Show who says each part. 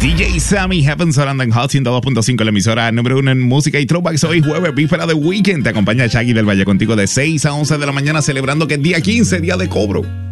Speaker 1: DJ Sammy Heaven sonando en Hot 102.5, la emisora número 1 en música y throwbacks. Hoy jueves, víspera de weekend. Te acompaña Shaggy del Valle contigo de 6 a 11 de la mañana, celebrando que es día 15, día de cobro.